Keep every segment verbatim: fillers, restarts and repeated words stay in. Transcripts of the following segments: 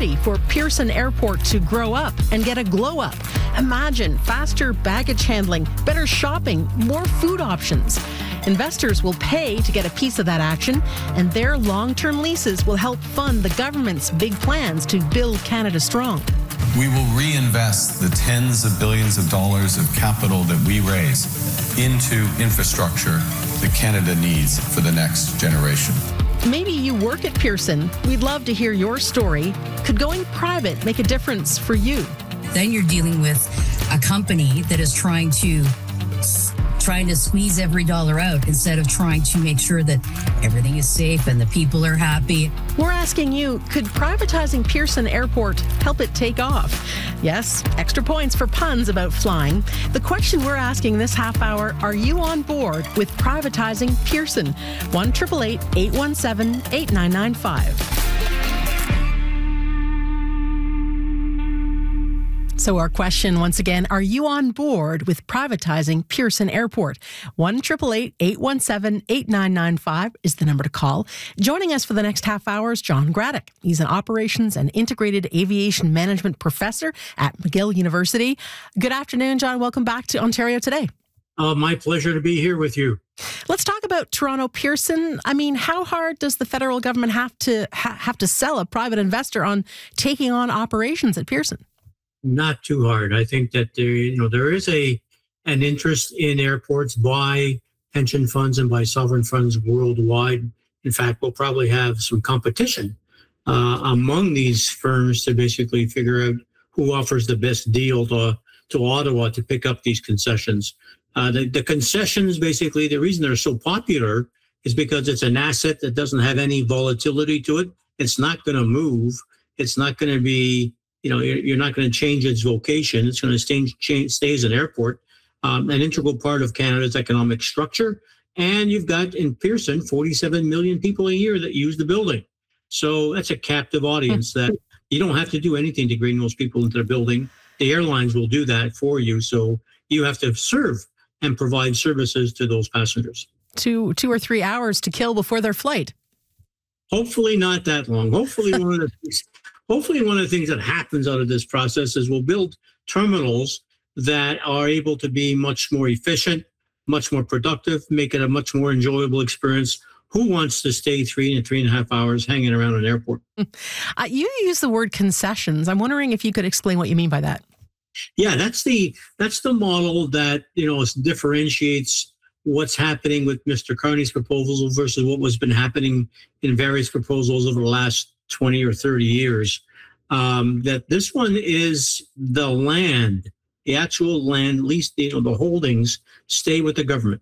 opportunity for Pearson Airport to grow up and get a glow up. Imagine faster baggage handling, better shopping, more food options. Investors will pay to get a piece of that action, and their long-term leases will help fund the government's big plans to build Canada strong. We will reinvest the tens of billions of dollars of capital that we raise into infrastructure that Canada needs for the next generation. Maybe you work at Pearson. We'd love to hear your story. Could going private make a difference for you? Then you're dealing with a company that is trying to trying to squeeze every dollar out instead of trying to make sure that everything is safe and the people are happy. We're asking you, could privatizing Pearson Airport help it take off? Yes, extra points for puns about flying. The question we're asking this half hour, are you on board with privatizing Pearson? one eight eight eight, eight one seven, eight nine nine five. So our question, once again, are you on board with privatizing Pearson Airport? one eight eight eight, eight one seven, eight nine nine five is the number to call. Joining us for the next half hour is John Graddick. He's an operations and integrated aviation management professor at McGill University. Good afternoon, John. Welcome back to Ontario Today. Uh, my pleasure to be here with you. Let's talk about Toronto Pearson. I mean, how hard does the federal government have to ha- have to sell a private investor on taking on operations at Pearson? Not too hard. I think that there, you know, there is a an interest in airports by pension funds and by sovereign funds worldwide. In fact, we'll probably have some competition uh, among these firms to basically figure out who offers the best deal to to Ottawa to pick up these concessions. Uh, the, the concessions, basically, the reason they're so popular is because it's an asset that doesn't have any volatility to it. It's not going to move. It's not going to be You know, you're not going to change its vocation. It's going to stay, change, stay as an airport, um, an integral part of Canada's economic structure. And you've got in Pearson, forty-seven million people a year that use the building. So that's a captive audience that you don't have to do anything to bring those people into the building. The airlines will do that for you. So you have to serve and provide services to those passengers. Two, two or three hours to kill before their flight. Hopefully not that long. Hopefully one of the things Hopefully, one of the things that happens out of this process is we'll build terminals that are able to be much more efficient, much more productive, make it a much more enjoyable experience. Who wants to stay three and three and a half hours hanging around an airport? Uh, you use the word concessions. I'm wondering if you could explain what you mean by that. Yeah, that's the that's the model that, you know, differentiates what's happening with Mister Carney's proposal versus what was been happening in various proposals over the last twenty or thirty years, um, that this one is the land, the actual land, at least, you know, the holdings stay with the government.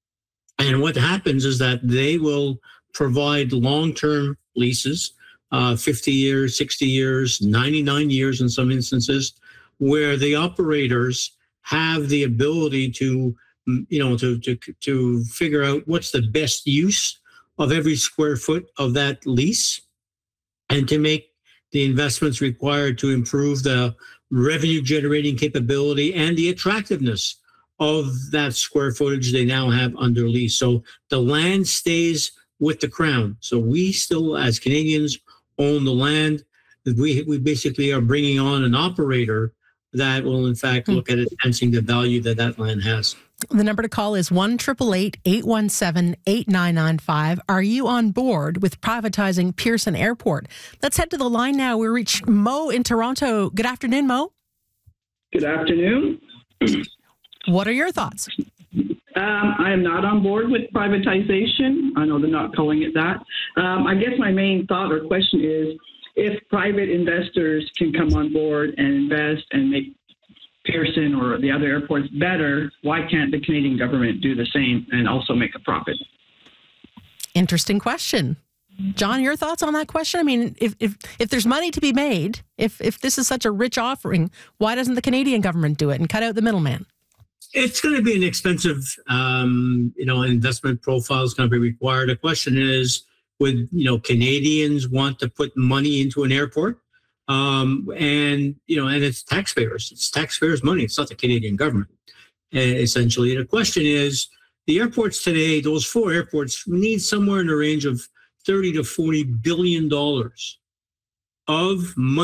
And what happens is that they will provide long-term leases, uh, fifty years, sixty years, ninety-nine years in some instances, where the operators have the ability to, you know, to, to, to figure out what's the best use of every square foot of that lease, and to make the investments required to improve the revenue generating capability and the attractiveness of that square footage they now have under lease. So the land stays with the Crown. So we still, as Canadians, own the land. We, we basically are bringing on an operator that will, in fact, look at enhancing the value that that land has. The number to call is one eight eight eight, eight one seven, eight nine nine five. Are you on board with privatizing Pearson Airport? Let's head to the line now. We reach Mo in Toronto. Good afternoon, Mo. Good afternoon. What are your thoughts? Um, I am not on board with privatization. I know they're not calling it that. Um, I guess my main thought or question is, if private investors can come on board and invest and make Pearson or the other airports better, why can't the Canadian government do the same and also make a profit? Interesting question. John, your thoughts on that question? I mean, if if, if there's money to be made, if, if this is such a rich offering, why doesn't the Canadian government do it and cut out the middleman? It's going to be an expensive, um, you know, investment profile is going to be required. The question is, would, you know, Canadians want to put money into an airport? Um, and, you know, and it's taxpayers. It's taxpayers' money. It's not the Canadian government, uh, essentially. The question is, the airports today, those four airports, need somewhere in the range of thirty to forty billion dollars of money